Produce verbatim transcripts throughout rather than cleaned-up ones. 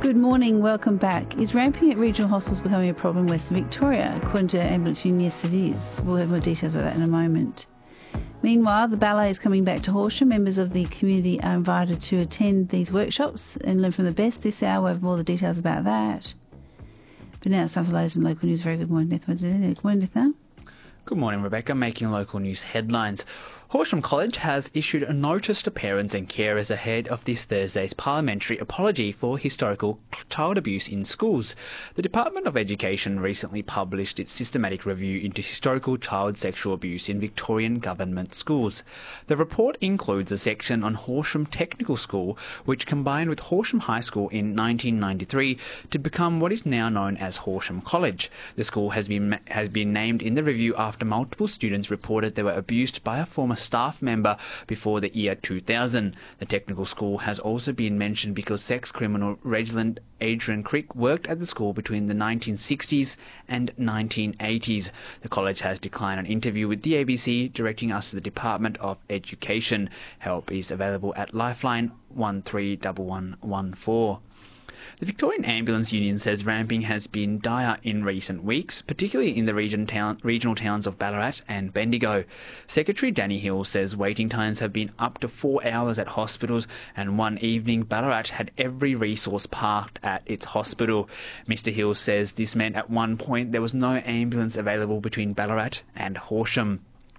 Good morning, welcome back. Is ramping at regional hospitals becoming a problem in Western Victoria? According to Ambulance Union, yes it is. We'll have more details about that in a moment. Meanwhile, the ballet is coming back to Horsham. Members of the community are invited to attend these workshops and learn from the best. This hour we'll have more the details about that. But now it's time for the latest in local news. Very good morning, Nethma. Good morning, Nethma. Good morning, Rebecca. Making local news headlines. Horsham College has issued a notice to parents and carers ahead of this Thursday's parliamentary apology for historical child abuse in schools. The Department of Education recently published its systematic review into historical child sexual abuse in Victorian government schools. The report includes a section on Horsham Technical School, which combined with Horsham High School in nineteen ninety-three to become what is now known as Horsham College. The school has been has been named in the review after multiple students reported they were abused by a former staff member before the year two thousand. The technical school has also been mentioned because sex criminal Reginald Adrian Crick worked at the school between the nineteen sixties and nineteen eighties. The college has declined an interview with the A B C, directing us to the Department of Education. Help is available at Lifeline one three one one one four. The Victorian Ambulance Union says ramping has been dire in recent weeks, particularly in the region town, regional towns of Ballarat and Bendigo. Secretary Danny Hill says waiting times have been up to four hours at hospitals, and one evening Ballarat had every resource parked at its hospital. Mister Hill says this meant at one point there was no ambulance available between Ballarat and Horsham.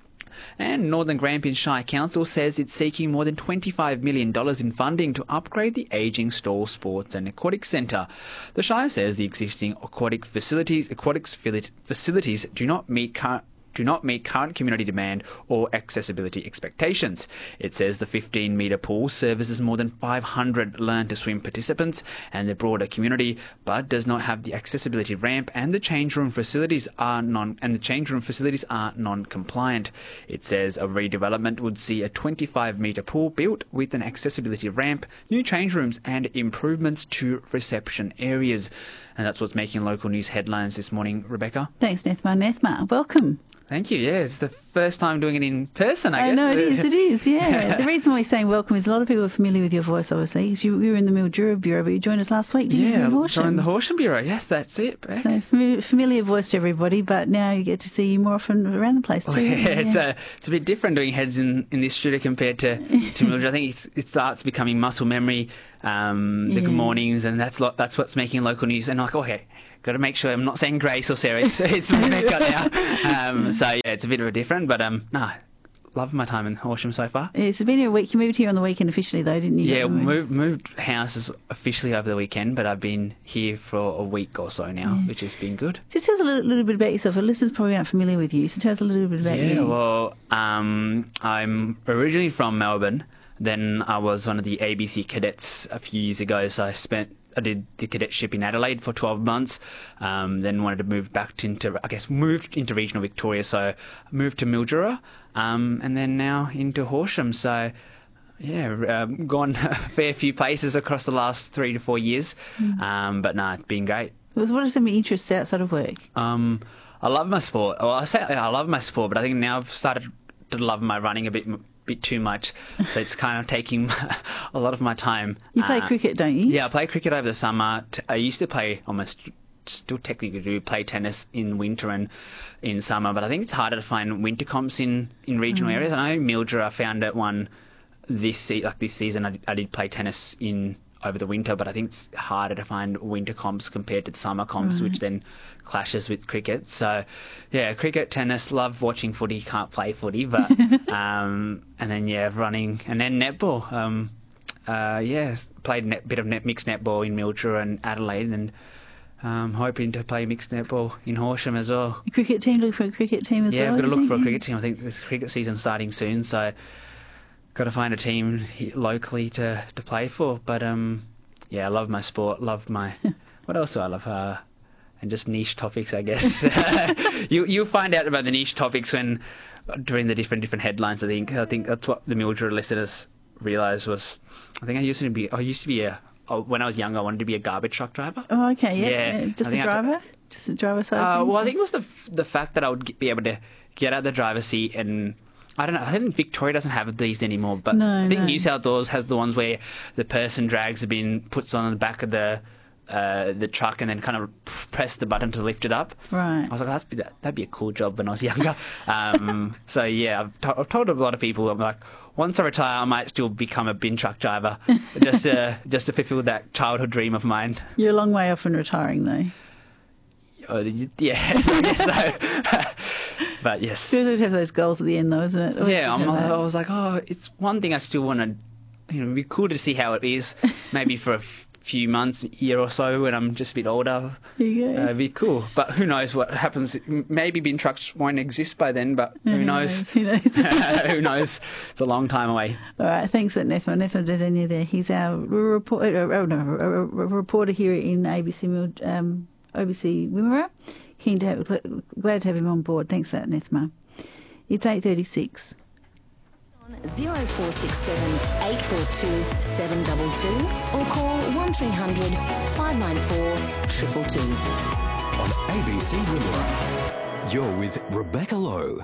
And Northern Grampians Shire Council says it's seeking more than twenty-five million dollars in funding to upgrade the ageing Stawell Sports and Aquatic Centre. The Shire says the existing aquatic facilities, aquatics facilities do not meet current do not meet current community demand or accessibility expectations. It says the fifteen metre pool services more than five hundred learn-to-swim participants and the broader community, but does not have the accessibility ramp, and the change room facilities are non and the change room facilities are non-compliant. It says a redevelopment would see a twenty-five metre pool built with an accessibility ramp, new change rooms, and improvements to reception areas. And that's what's making local news headlines this morning, Rebecca. Thanks, Nethma. Nethma, welcome. Thank you. Yeah, it's the first time doing it in person, I, I guess. know, it is, it is, yeah. The reason we're saying welcome is a lot of people are familiar with your voice, obviously, because you, you were in the Mildura Bureau, but you joined us last week, didn't yeah, you? Yeah, I joined the Horsham Bureau. Yes, that's it. Beck. So familiar, familiar voice to everybody, but now you get to see you more often around the place too. Well, yeah, yeah, it's a it's a bit different doing heads in, in this studio compared to, to Mildura. I think it's, it starts becoming muscle memory, um, the yeah. good mornings, and that's lo- that's what's making local news. And I'm like, okay, got to make sure I'm not saying Grace or Sarah. It's, it's Rebecca now. Um, so yeah, it's a bit of a different, but um, nah, love my time in Horsham so far. It's been a week. You moved here on the weekend officially, though, didn't you? Yeah, moved moved houses officially over the weekend, but I've been here for a week or so now, yeah. which has been good. So tell us a little, little bit about yourself. Our listeners probably aren't familiar with you, so tell us a little bit about yeah, you. Yeah, well, um, I'm originally from Melbourne. Then I was one of the A B C cadets a few years ago, so I spent I did the cadetship in Adelaide for twelve months, um, then wanted to move back into, I guess, moved into regional Victoria, so moved to Mildura, um, and then now into Horsham. So, yeah, um, gone a fair few places across the last three to four years, mm. um, but no, nah, it's been great. What are some interests outside of work? Um, I love my sport. Well, I say I love my sport, but I think now I've started to love my running a bit bit too much, so it's kind of taking a lot of my time. You play uh, cricket, don't you? Yeah, I play cricket over the summer. I used to play, almost still technically do, play tennis in winter and in summer, but I think it's harder to find winter comps in, in regional mm. areas. I know Mildura, I found it one this se- like this season. I, I did play tennis in over the winter, but I think it's harder to find winter comps compared to summer comps, right. which then clashes with cricket. So, yeah, cricket, tennis, love watching footy, can't play footy, but, um, and then, yeah, running, and then netball. Um, uh, yeah, played a net, bit of net, mixed netball in Mildura and Adelaide, and um, hoping to play mixed netball in Horsham as well. Your cricket team, look for a cricket team as yeah, well? Yeah, I've got to look for a yeah. cricket team. I think this cricket season's starting soon, so got to find a team locally to, to play for. But um, yeah, I love my sport. Love my what else do I love? Uh, and just niche topics, I guess. you you'll find out about the niche topics when during the different different headlines. I think I think that's what the Mildura listeners realised was. I think I used to be. I used to be a. When I was younger, I wanted to be a garbage truck driver. Oh, okay, yeah. yeah. yeah. Just a driver, could, just a driver side. Uh, well, I think it was the the fact that I would get, be able to get out of the driver's seat and. I don't know. I think Victoria doesn't have these anymore, but no, I think no. New South Wales has the ones where the person drags the bin, puts on the back of the uh, the truck and then kind of press the button to lift it up. Right. I was like, that'd be, that'd be a cool job when I was younger. Um, so yeah, I've, to- I've told a lot of people, I'm like, once I retire, I might still become a bin truck driver, just to, just to fulfill that childhood dream of mine. You're a long way off from retiring, though. Oh, yeah, I guess so. But yes. It's good to have those goals at the end, though, isn't it? Always Yeah, good I'm, to have that. I was like, oh, it's one thing I still want to, you know, it'd be cool to see how it is, maybe for a f- few months, year or so, when I'm just a bit older. There you go. Uh, it'd be cool. But who knows what happens? Maybe bin trucks won't exist by then, but Yeah, who knows? Who knows? Who knows? It's a long time away. All right, thanks, Nethma. Nethma Dedenia there. He's our report, oh, no, a reporter here in A B C, um, O B C Wimmera. Keen to have, glad to have him on board. Thanks for that, Nethma. It's eight thirty-six. zero four six seven, eight four two, seven two two or call one three hundred, five nine four, two two two. On A B C Wimmera, you're with Rebecca Lowe.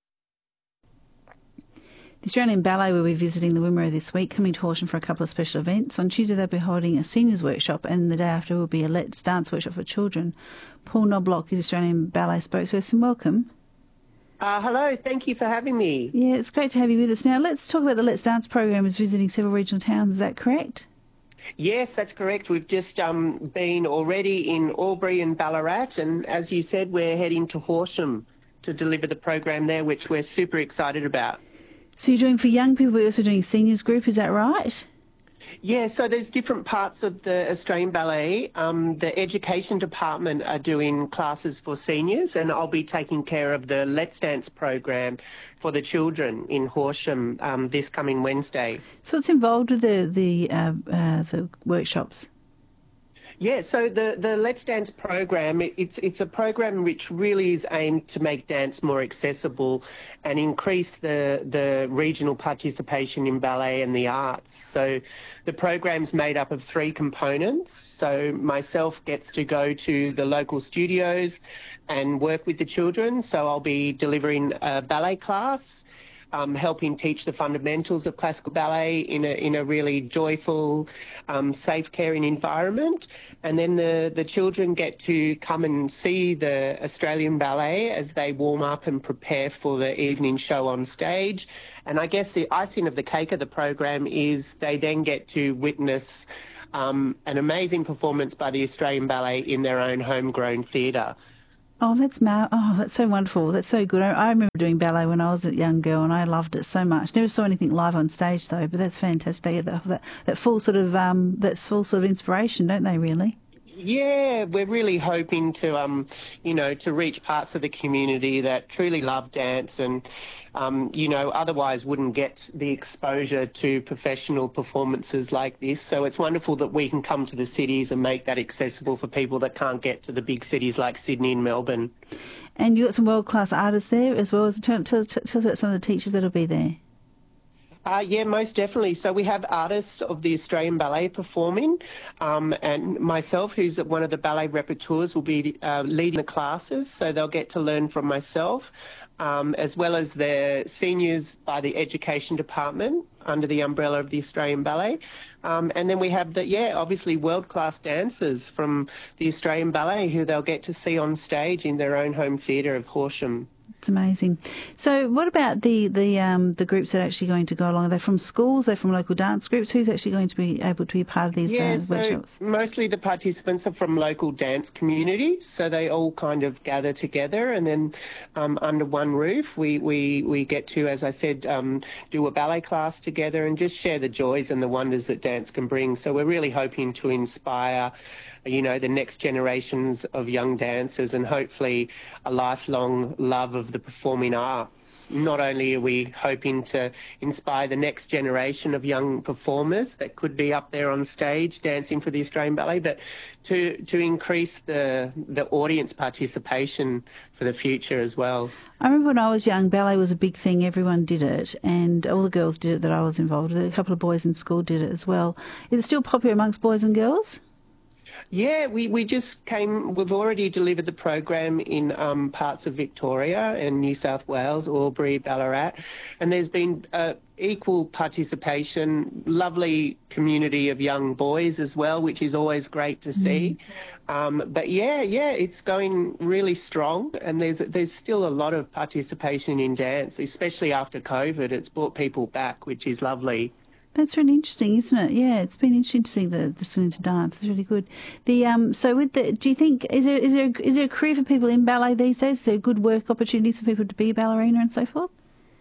The Australian Ballet will be visiting the Wimmera this week, coming to Horsham for a couple of special events. On Tuesday they'll be holding a seniors workshop, and the day after will be a Let's Dance workshop for children. Paul Knobloch is Australian Ballet spokesperson. Welcome. Uh, hello, thank you for having me. Yeah, it's great to have you with us. Now, let's talk about the Let's Dance program is visiting several regional towns. Is that correct? Yes, that's correct. We've just um, been already in Albury and Ballarat, and as you said, we're heading to Horsham to deliver the program there, which we're super excited about. So you're doing for young people, but you're also doing seniors group, is that right? Yeah, so there's different parts of the Australian Ballet. Um, the education department are doing classes for seniors, and I'll be taking care of the Let's Dance program for the children in Horsham um, this coming Wednesday. So what's involved with the the uh, uh, the workshops? Yeah, so the, the Let's Dance program, it, it's it's a program which really is aimed to make dance more accessible and increase the, the regional participation in ballet and the arts. So the program's made up of three components. So myself gets to go to the local studios and work with the children. So I'll be delivering a ballet class, Um, helping teach the fundamentals of classical ballet in a in a really joyful, um, safe, caring environment. And then the, the children get to come and see the Australian Ballet as they warm up and prepare for the evening show on stage. And I guess the icing of the cake of the program is they then get to witness um, an amazing performance by the Australian Ballet in their own homegrown theatre. Oh, that's ma- oh, that's so wonderful. That's so good. I, I remember doing ballet when I was a young girl, and I loved it so much. Never saw anything live on stage though, but that's fantastic. They get that, that, that full sort of um, that's full sort of inspiration, don't they? Really. Yeah, we're really hoping to, um, you know, to reach parts of the community that truly love dance and, um, you know, otherwise wouldn't get the exposure to professional performances like this. So it's wonderful that we can come to the cities and make that accessible for people that can't get to the big cities like Sydney and Melbourne. And you've got some world-class artists there as well. As tell, tell, tell us about some of the teachers that'll be there. Uh, yeah, most definitely. So we have artists of the Australian Ballet performing, um, and myself, who's one of the ballet repertoires, will be uh, leading the classes, so they'll get to learn from myself, um, as well as the seniors by the education department under the umbrella of the Australian Ballet. Um, and then we have, the yeah, obviously world-class dancers from the Australian Ballet who they'll get to see on stage in their own home theatre of Horsham. It's amazing. So what about the the um, the groups that are actually going to go along? Are they from schools? Are they from local dance groups? Who's actually going to be able to be part of these yeah, uh, so workshops? Mostly the participants are from local dance communities, so they all kind of gather together, and then um, under one roof we, we, we get to, as I said, um, do a ballet class together and just share the joys and the wonders that dance can bring. So we're really hoping to inspire, you know, the next generations of young dancers and hopefully a lifelong love of the performing arts. Not only are we hoping to inspire the next generation of young performers that could be up there on stage dancing for the Australian Ballet, but to to increase the the audience participation for the future as well. I remember when I was young, ballet was a big thing. Everyone did it, and all the girls did it that I was involved with. A couple of boys in school did it as well. Is it still popular amongst boys and girls? Yeah, we, we just came, we've already delivered the program in um, parts of Victoria and New South Wales, Albury, Ballarat, and there's been uh, equal participation, lovely community of young boys as well, which is always great to see. Mm. Um, but yeah, yeah, it's going really strong, and there's there's still a lot of participation in dance, especially after COVID. It's brought people back, which is lovely. That's really interesting, isn't it? Yeah, it's been interesting to see the the students to dance. It's really good. The um, so with the, do you think is there is there is there a career for people in ballet these days? Is there good work opportunities for people to be a ballerina and so forth?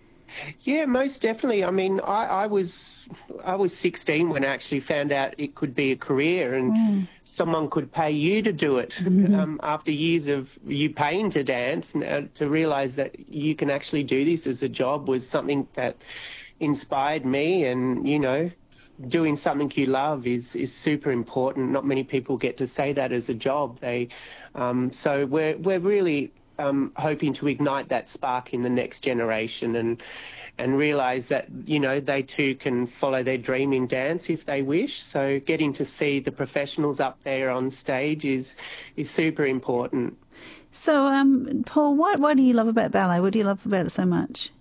Yeah, most definitely. I mean, I, I was I was sixteen when I actually found out it could be a career, and mm. someone could pay you to do it. Mm-hmm. Um, after years of you paying to dance, uh, to realise that you can actually do this as a job was something that inspired me. And you know, doing something you love is is super important. Not many people get to say that as a job. They um, so we're we're really um, hoping to ignite that spark in the next generation, and and realise that you know they too can follow their dream in dance if they wish. So getting to see the professionals up there on stage is is super important. So um, Paul, what what do you love about ballet? What do you love about it so much?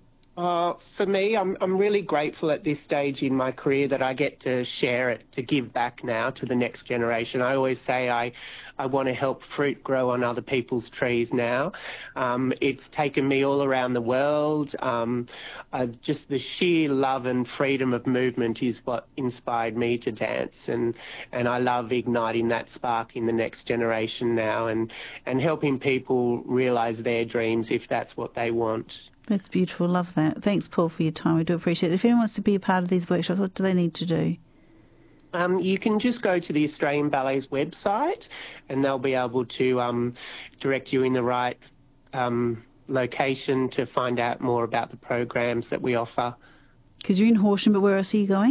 Uh, for me, I'm I'm really grateful at this stage in my career that I get to share it, to give back now to the next generation. I always say I, I want to help fruit grow on other people's trees now. Um, it's taken me all around the world. Um, uh, just the sheer love and freedom of movement is what inspired me to dance, and, and I love igniting that spark in the next generation now, and, and helping people realise their dreams if that's what they want. That's beautiful. Love that. Thanks, Paul, for your time. We do appreciate it. If anyone wants to be a part of these workshops, what do they need to do? Um, you can just go to the Australian Ballet's website, and they'll be able to um, direct you in the right um, location to find out more about the programs that we offer. Because you're in Horsham, but where else are you going?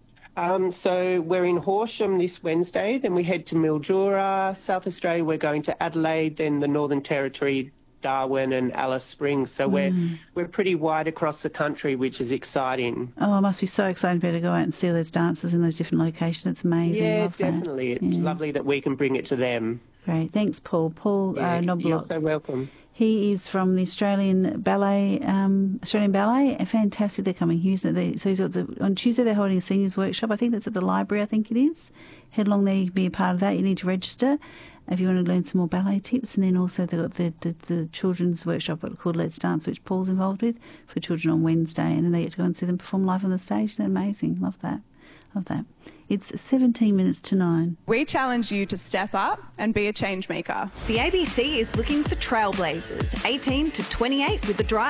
Um, so we're in Horsham this Wednesday, then we head to Mildura. South Australia, we're going to Adelaide, then the Northern Territory, Darwin and Alice Springs. So mm. we're we're pretty wide across the country, which is exciting. Oh, it must be so exciting to be able to go out and see all those dancers in those different locations. It's amazing. Yeah, Love definitely. That. It's yeah. lovely that we can bring it to them. Great. Thanks, Paul. Paul yeah, uh, Knobloch. You're so welcome. He is from the Australian Ballet, um, Australian Ballet. Fantastic, they're coming here. So, they, so he's got the, on Tuesday they're holding a seniors workshop. I think that's at the library, I think it is. Head along there, you can be a part of that. You need to register if you want to learn some more ballet tips. And then also they've got the, the, the children's workshop called Let's Dance, which Paul's involved with, for children on Wednesday. And then they get to go and see them perform live on the stage. They're amazing. Love that. Love that. It's seventeen minutes to nine. We challenge you to step up and be a change maker. The A B C is looking for trailblazers, eighteen to twenty-eight, with the drive